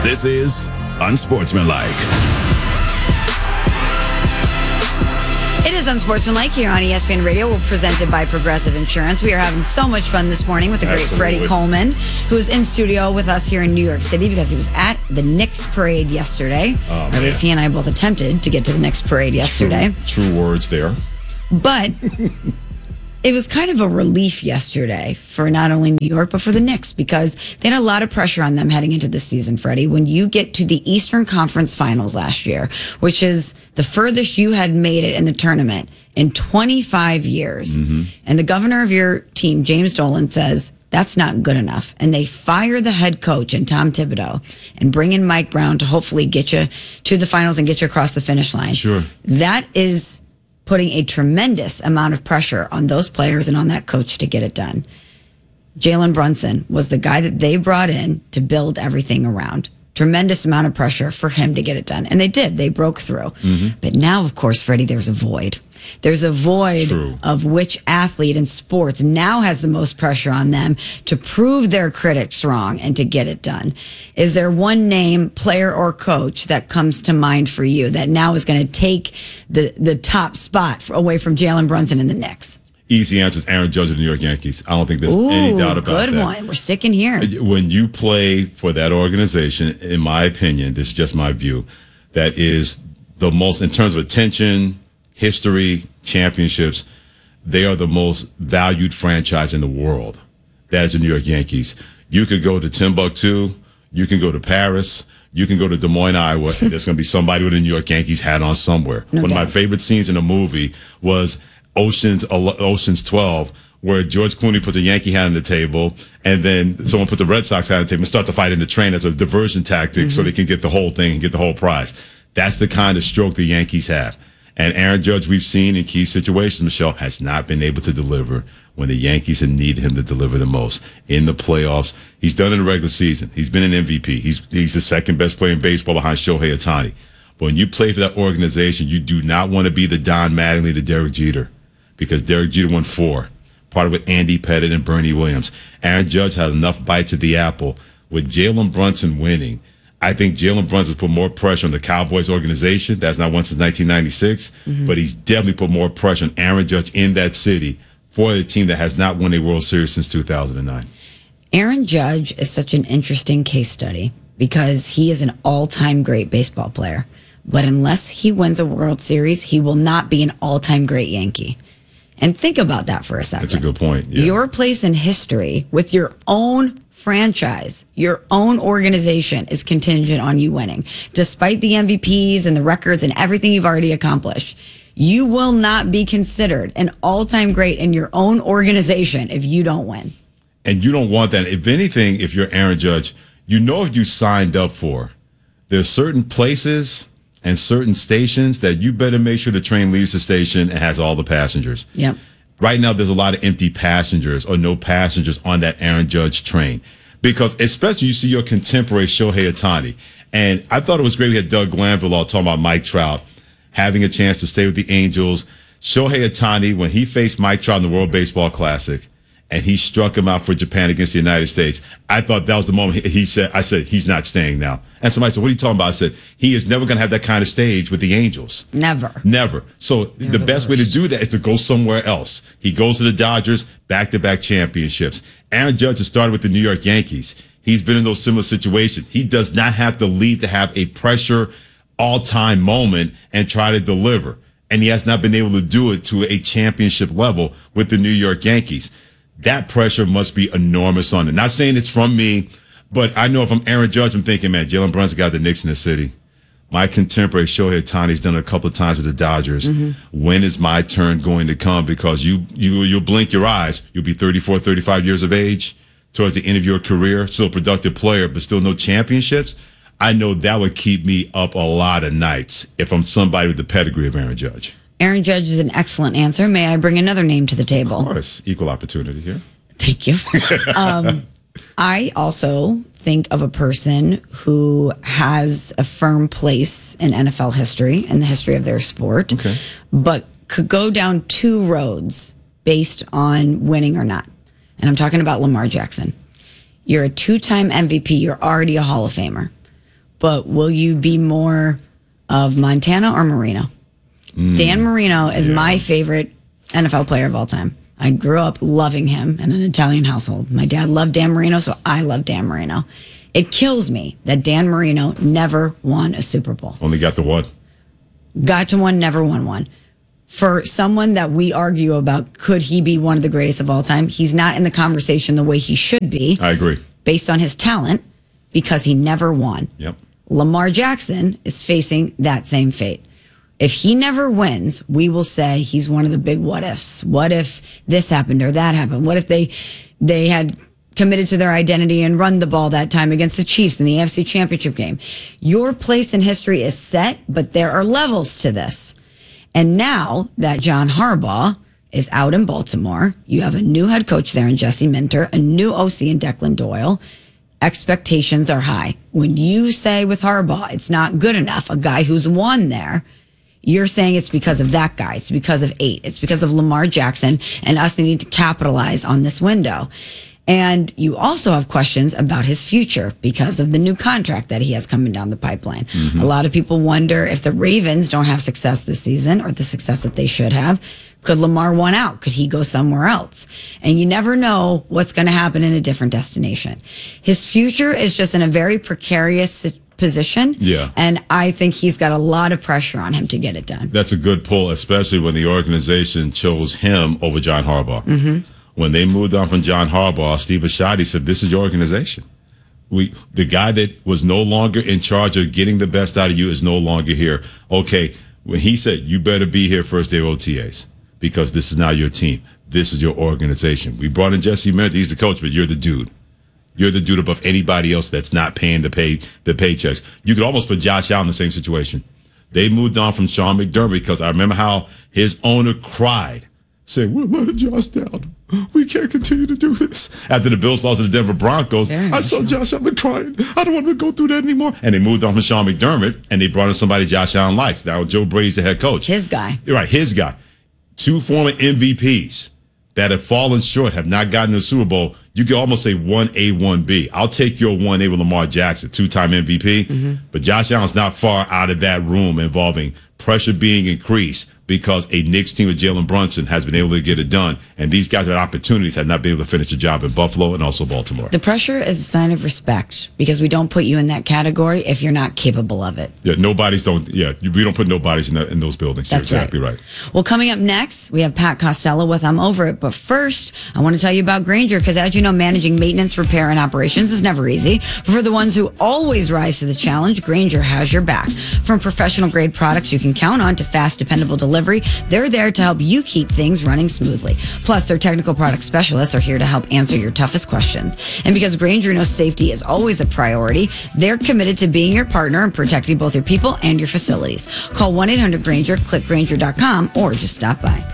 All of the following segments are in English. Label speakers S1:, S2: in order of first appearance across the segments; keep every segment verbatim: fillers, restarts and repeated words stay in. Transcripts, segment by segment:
S1: This is Unsportsmanlike.
S2: It is Unsportsmanlike here on E S P N Radio. We're presented by Progressive Insurance. We are having so much fun this morning with the great
S3: Absolutely.
S2: Freddie Coleman, who is in studio with us here in New York City because he was at the Knicks parade yesterday.
S3: Oh,
S2: or at least
S3: man.
S2: he and I both attempted to get to the Knicks parade yesterday.
S3: True, true words there.
S2: But it was kind of a relief yesterday for not only New York, but for the Knicks because they had a lot of pressure on them heading into this season, Freddie. When you get to the Eastern Conference Finals last year, which is the furthest you had made it in the tournament in twenty-five years,
S3: Mm-hmm.
S2: and the governor of your team, James Dolan, says, that's not good enough. And they fire the head coach and Tom Thibodeau and bring in Mike Brown to hopefully get you to the finals and get you across the finish line.
S3: Sure.
S2: That is putting a tremendous amount of pressure on those players and on that coach to get it done. Jalen Brunson was the guy that they brought in to build everything around. Tremendous amount of pressure for him to get it done. And they did. They broke through.
S3: Mm-hmm.
S2: But now, of course, Freddie, there's a void. There's a void
S3: True.
S2: of which athlete in sports now has the most pressure on them to prove their critics wrong and to get it done. Is there one name, player or coach, that comes to mind for you that now is going to take the, the top spot away from Jalen Brunson and the Knicks?
S3: Easy answer is Aaron Judge of the New York Yankees. I don't think there's
S2: Ooh,
S3: any doubt about
S2: good
S3: that.
S2: one. We're sticking here.
S3: When you play for that organization, in my opinion, this is just my view, that is the most, in terms of attention, history, championships, they are the most valued franchise in the world. That is the New York Yankees. You could go to Timbuktu, you can go to Paris, you can go to Des Moines, Iowa, and there's going to be somebody with a New York Yankees hat on somewhere.
S2: No
S3: One
S2: doubt.
S3: of my favorite scenes in a movie was Ocean's Ocean's twelve, where George Clooney puts a Yankee hat on the table, and then someone puts a Red Sox hat on the table and start to fight in the train as a diversion tactic so they can get the whole thing and get the whole prize. That's the kind of stroke the Yankees have. And Aaron Judge, we've seen in key situations, Michelle, has not been able to deliver when the Yankees have needed him to deliver the most. In the playoffs, he's done in the regular season. He's been an M V P. He's he's the second best player in baseball behind Shohei Ohtani. But when you play for that organization, you do not want to be the Don Mattingly to Derek Jeter, because Derek Jeter won four, part of it Andy Pettit and Bernie Williams. Aaron Judge had enough bites at the apple. With Jalen Brunson winning, I think Jalen Brunson's put more pressure on the Cowboys organization. That's not one since nineteen ninety-six,
S2: Mm-hmm.
S3: but he's definitely put more pressure on Aaron Judge in that city for the team that has not won a World Series since two thousand nine.
S2: Aaron Judge is such an interesting case study because he is an all-time great baseball player. But unless he wins a World Series, he will not be an all-time great Yankee. And think about that for a second.
S3: That's a good point. Yeah.
S2: Your place in history with your own franchise, your own organization is contingent on you winning. Despite the M V Ps and the records and everything you've already accomplished, you will not be considered an all-time great in your own organization if you don't win.
S3: And you don't want that. If anything, if you're Aaron Judge, you know what you signed up for. There's certain places and certain stations that you better make sure the train leaves the station and has all the passengers.
S2: Yep.
S3: Right now, there's a lot of empty passengers or no passengers on that Aaron Judge train. Because especially you see your contemporary Shohei Ohtani. And I thought it was great we had Doug Glanville all talking about Mike Trout having a chance to stay with the Angels. Shohei Ohtani, when he faced Mike Trout in the World Baseball Classic, and he struck him out for Japan against the United States, I thought that was the moment he, he said, I said, he's not staying now. And somebody said, what are you talking about? I said, he is never going to have that kind of stage with the Angels.
S2: Never.
S3: Never. So the,
S2: the
S3: best way to
S2: worst.
S3: do that is to go somewhere else. He goes to the Dodgers, back-to-back championships. Aaron Judge has started with the New York Yankees. He's been in those similar situations. He does not have to leave to have a pressure all-time moment and try to deliver. And he has not been able to do it to a championship level with the New York Yankees. That pressure must be enormous on him. Not saying it's from me, but I know if I'm Aaron Judge, I'm thinking, man, Jalen Brunson got the Knicks in the city. My contemporary Shohei Ohtani's done it a couple of times with the Dodgers. Mm-hmm. When is my turn going to come? Because you, you, you'll blink your eyes. You'll be thirty-four, thirty-five years of age towards the end of your career, still a productive player, but still no championships. I know that would keep me up a lot of nights if I'm somebody with the pedigree of Aaron Judge.
S2: Aaron Judge is an excellent answer. May I bring another name to the table?
S3: Of course, equal opportunity here.
S2: Thank you. um, I also think of a person who has a firm place in N F L history, in the history of their sport,
S3: Okay.
S2: but could go down two roads based on winning or not. And I'm talking about Lamar Jackson. You're a two-time M V P. You're already a Hall of Famer. but will you be more of Montana or Marino? Mm, Dan Marino is yeah. my favorite N F L player of all time. I grew up loving him in an Italian household. My dad loved Dan Marino, so I love Dan Marino. It kills me that Dan Marino never won a Super Bowl.
S3: Only got the one.
S2: Got to one, never won one. For someone that we argue about, could he be one of the greatest of all time? He's not in the conversation the way he should be.
S3: I agree.
S2: Based on his talent, because he never won.
S3: Yep.
S2: Lamar Jackson is facing that same fate. If he never wins, we will say he's one of the big what ifs. What if this happened or that happened? What if they they had committed to their identity and run the ball that time against the Chiefs in the A F C Championship game? Your place in history is set, but there are levels to this. And now that John Harbaugh is out in Baltimore, you have a new head coach there in Jesse Minter, a new O C in Declan Doyle. Expectations are high. When you say with Harbaugh, it's not good enough, a guy who's won there, you're saying it's because of that guy. It's because of eight. It's because of Lamar Jackson and us needing to capitalize on this window. And you also have questions about his future because of the new contract that he has coming down the pipeline. Mm-hmm. A lot of people wonder if the Ravens don't have success this season or the success that they should have. Could Lamar want out? Could he go somewhere else? And you never know what's going to happen in a different destination. His future is just in a very precarious position.
S3: Yeah.
S2: And I think he's got a lot of pressure on him to get it done.
S3: That's a good pull, especially when the organization chose him over John Harbaugh.
S2: Mm-hmm.
S3: When they moved on from John Harbaugh, Steve Bisciotti said, this is your organization. We, the guy that was no longer in charge of getting the best out of you is no longer here. Okay, when he said, you better be here first day of O T As because this is now your team. This is your organization. We brought in Jesse Minter. He's the coach, but you're the dude. You're the dude above anybody else that's not paying the pay the paychecks. You could almost put Josh Allen in the same situation. They moved on from Sean McDermott because I remember how his owner cried, saying, we're letting Josh down. We can't continue to do this. After the Bills lost to the Denver Broncos, Very I saw Josh Allen crying. I don't want to go through that anymore. And they moved on from Sean McDermott, and they brought in somebody Josh Allen likes. Now Joe Brady's the head coach.
S2: His guy.
S3: You're right, his guy. Two former M V Ps that have fallen short, have not gotten to the Super Bowl. You could almost say one A, one B. I'll take your one A with Lamar Jackson, two-time M V P. Mm-hmm. But Josh Allen's not far out of that room involving pressure being increased because a Knicks team with Jalen Brunson has been able to get it done. And these guys have opportunities, have not been able to finish the job in Buffalo and also Baltimore.
S2: The pressure is a sign of respect because we don't put you in that category if you're not capable of it.
S3: Yeah, nobody's don't, yeah, we don't put nobodies in, that, in those buildings.
S2: That's
S3: you're exactly right.
S2: right. Well, coming up next, we have Pat Costello with I'm Over It. But first, I want to tell you about Grainger because as you know, managing maintenance, repair, and operations is never easy. But for the ones who always rise to the challenge, Grainger has your back. From professional grade products you can count on to fast, dependable delivery, they're there to help you keep things running smoothly. Plus, their technical product specialists are here to help answer your toughest questions. And because Grainger knows safety is always a priority, they're committed to being your partner and protecting both your people and your facilities. Call one eight hundred Grainger, click Grainger dot com, or just stop by.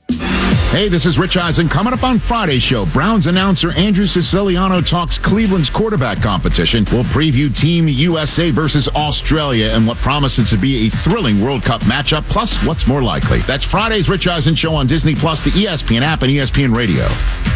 S4: Hey, this is Rich Eisen. Coming up on Friday's show, Browns announcer Andrew Siciliano talks Cleveland's quarterback competition. We'll preview Team U S A versus Australia and what promises to be a thrilling World Cup matchup, plus what's more likely. That's Friday's Rich Eisen Show on Disney Plus, the E S P N app, and E S P N Radio.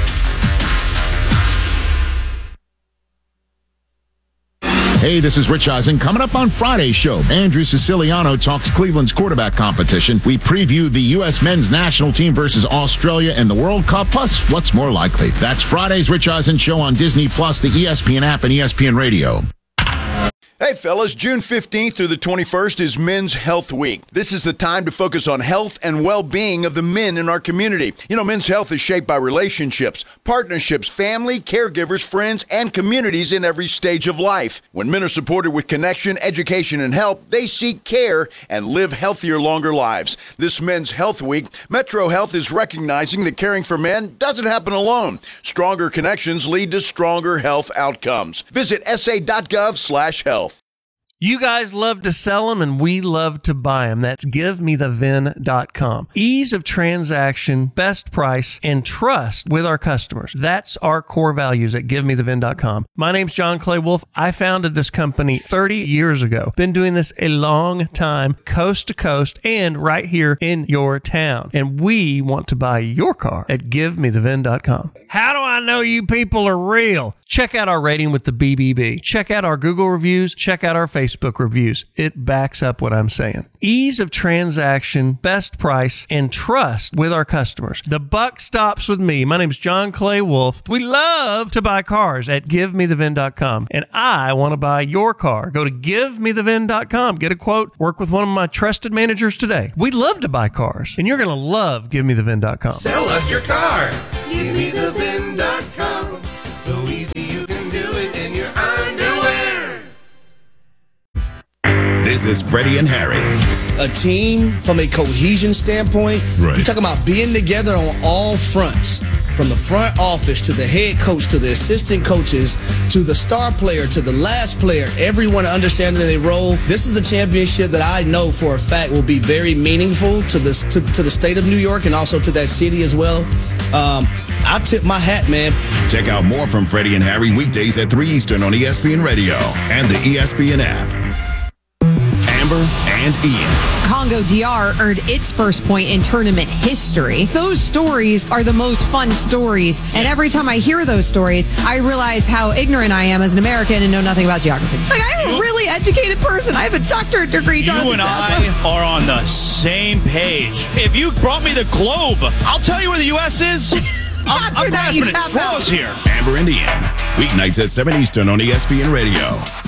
S4: Hey, this is Rich Eisen. Coming up on Friday's show, Andrew Siciliano talks Cleveland's quarterback competition. We preview the U S men's national team versus Australia and the World Cup, plus what's more likely. That's Friday's Rich Eisen Show on Disney Plus, the E S P N app, and E S P N Radio.
S5: Hey fellas, June fifteenth through the twenty-first is Men's Health Week. This is the time to focus on health and well-being of the men in our community. You know, men's health is shaped by relationships, partnerships, family, caregivers, friends, and communities in every stage of life. When men are supported with connection, education, and help, they seek care and live healthier, longer lives. This Men's Health Week, Metro Health is recognizing that caring for men doesn't happen alone. Stronger connections lead to stronger health outcomes. Visit S A dot gov slash health.
S6: You guys love to sell them, and we love to buy them. That's give me the vin dot com. Ease of transaction, best price, and trust with our customers. That's our core values at give me the vin dot com. My name's John Clay Wolf. I founded this company thirty years ago. Been doing this a long time, coast to coast, and right here in your town. And we want to buy your car at give me the vin dot com. How do I know you people are real? Check out our rating with the B B B. Check out our Google reviews. Check out our Facebook Facebook reviews. It backs up what I'm saying. Ease of transaction, best price, and trust with our customers. The buck stops with me. My name is John Clay Wolf. We love to buy cars at give me the vin dot com, and I want to buy your car. Go to give me the vin dot com. Get a quote. Work with one of my trusted managers today. We love to buy cars, and you're going to love give me the vin dot com.
S7: Sell us your car. give me the vin dot com. So easy you can do it in your underwear.
S1: This is Freddie and Harry.
S8: A team from a cohesion standpoint,
S3: Right.
S8: you're talking about being together on all fronts. From the front office to the head coach to the assistant coaches to the star player to the last player, everyone understanding their role. This is a championship that I know for a fact will be very meaningful to the to, to the state of New York and also to that city as well. Um, I tip my hat, man.
S1: Check out more from Freddie and Harry weekdays at three Eastern on E S P N Radio and the E S P N app. Amber and Ian.
S9: Congo D R earned its first point in tournament history. Those stories are the most fun stories. And every time I hear those stories, I realize how ignorant I am as an American and know nothing about geography. Like, I'm a really educated person. I have a doctorate degree. Jonathan
S10: You and I are on the same page. If you brought me the globe, I'll tell you where the U S is. I'm,
S9: After
S10: I'm
S9: that, you
S10: grasping at
S9: tap out.
S10: straws here.
S1: Amber and Ian. Weeknights at seven Eastern on E S P N Radio.